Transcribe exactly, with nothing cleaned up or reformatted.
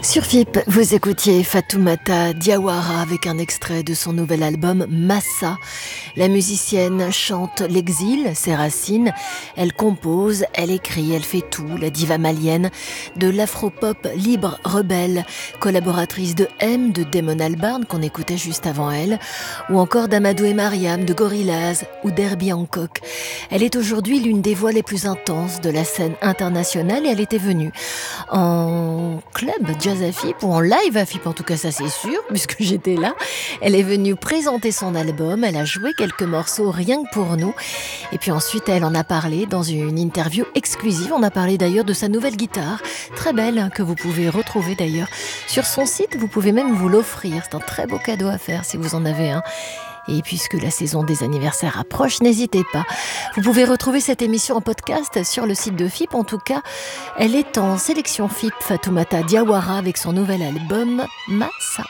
Sur F I P, vous écoutiez Fatoumata Diawara avec un extrait de son nouvel album Massa. La musicienne chante l'exil, ses racines. Elle compose, elle écrit, elle fait tout. La diva malienne de l'afropop libre rebelle, collaboratrice de M, de Damon Albarn qu'on écoutait juste avant elle, ou encore d'Amadou et Mariam, de Gorillaz ou d'Herbie Hancock. Elle est aujourd'hui l'une des voix les plus intenses de la scène internationale et elle était venue en club jazz à F I P ou en live à F I P, en tout cas ça c'est sûr puisque j'étais là. Elle est venue présenter son album, elle a joué quelques morceaux rien que pour nous et puis ensuite elle en a parlé dans une interview exclusive. On a parlé d'ailleurs de sa nouvelle guitare, très belle, que vous pouvez retrouver d'ailleurs sur son site. Vous pouvez même vous l'offrir, c'est un très beau cadeau à faire si vous en avez un. Et puisque la saison des anniversaires approche, n'hésitez pas. Vous pouvez retrouver cette émission en podcast sur le site de F I P. En tout cas, elle est en sélection F I P, Fatoumata Diawara, avec son nouvel album Massa.